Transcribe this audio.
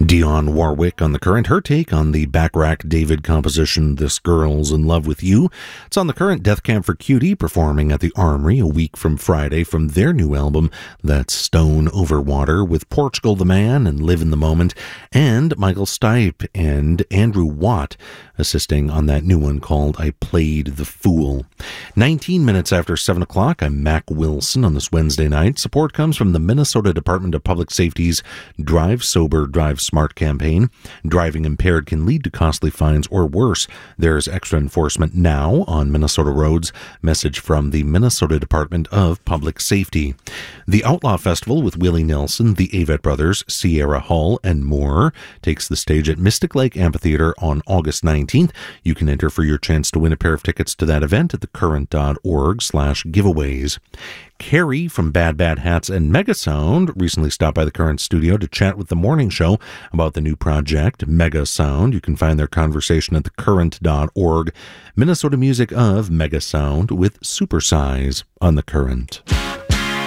Dionne Warwick on The Current, her take on the Bacharach David composition This Girl's in Love with You. It's on The Current. Death Camp for Cutie performing at the Armory a week from Friday from their new album, that's Stone Over Water, with Portugal the Man and Live in the Moment, and Michael Stipe and Andrew Watt assisting on that new one called I Played the Fool. 19 minutes after 7 o'clock, I'm Mac Wilson on this Wednesday night. Support comes from the Minnesota Department of Public Safety's Drive Sober, Drive Smart campaign. Driving impaired can lead to costly fines or worse. There's extra enforcement now on Minnesota roads. Message from the Minnesota Department of Public Safety. The Outlaw Festival with Willie Nelson, the Avett Brothers, Sierra Hull, and more takes the stage at Mystic Lake Amphitheater on August 19th. You can enter for your chance to win a pair of tickets to that event at thecurrent.org/giveaways. Carrie from Bad Bad Hats and Megasound recently stopped by the Current studio to chat with the morning show about the new project, Megasound. You can find their conversation at thecurrent.org. Minnesota music of Megasound with Supersize on The Current.